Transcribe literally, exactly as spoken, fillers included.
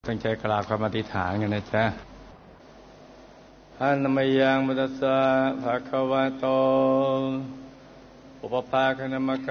ตั้งใจกราบคำอธิษฐานกันนะจ๊ะอะนะมะยังมุตัสสะภะคะวะโตอุปภาคณมะ